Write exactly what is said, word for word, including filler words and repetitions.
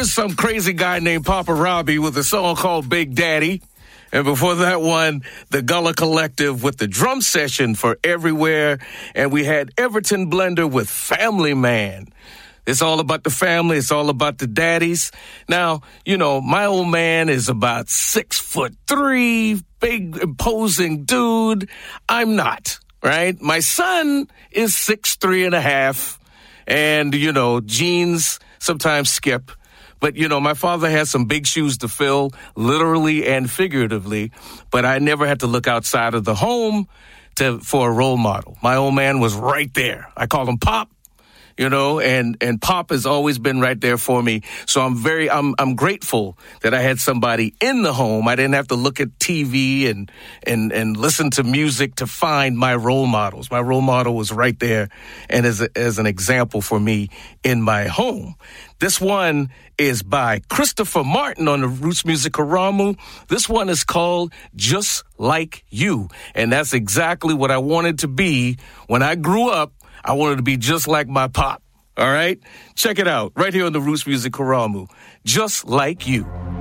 First, some crazy guy named Papa Robbie with a song called Big Daddy. And before that one, the Gullah Collective with the drum session for Everywhere. And we had Everton Blender with Family Man. It's all about the family. It's all about the daddies. Now, you know, my old man is about six foot three, big, imposing dude. I'm not, right? My son is six, three and a half. And, you know, jeans sometimes skip. But, you know, my father has some big shoes to fill, literally and figuratively. But I never had to look outside of the home to for a role model. My old man was right there. I called him Pop. You know, and, and Pop has always been right there for me. So I'm very, I'm, I'm grateful that I had somebody in the home. I didn't have to look at T V and, and, and listen to music to find my role models. My role model was right there and as, a, as an example for me in my home. This one is by Christopher Martin on the Roots Music Karamu. This one is called Just Like You. And that's exactly what I wanted to be when I grew up. I wanted to be just like my pop. All right? Check it out right here on the Roots Music Karamu. Just Like You.